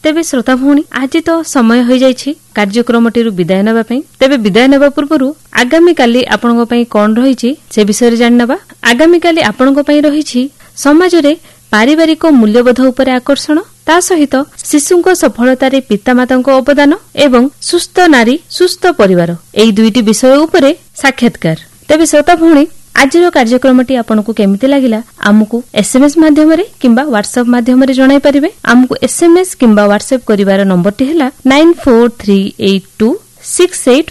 तेबे श्रोता भौणी आज तो समय हो जाइछि कार्यक्रमटी विदाय नेबा पई। तेबे विदाय नेबा पूर्वरु आगामी काली आपनक पई कोन रहिछि से विषय जानि नेबा। आगामी काली आपनक पई रहिछि समाज रे पारिवारिक मूल्यबोध उपरे आकर्षण, ता सहित शिशुंक सफलतारे पितामातांक अवदान एवं सुस्थ नारी सुस्थ परिवार एई दुईटी विषय उपरे साक्षात्कार। तेबे श्रोता भौणी आज कार्यक्रमटी आपनको केमिति लागिला आमको एसएमएस माध्यम रे किंबा व्हाट्सएप माध्यम रे जणाई परिबे। आमको एसएमएस किंबा व्हाट्सएप करिवार नंबर टी हला 94382688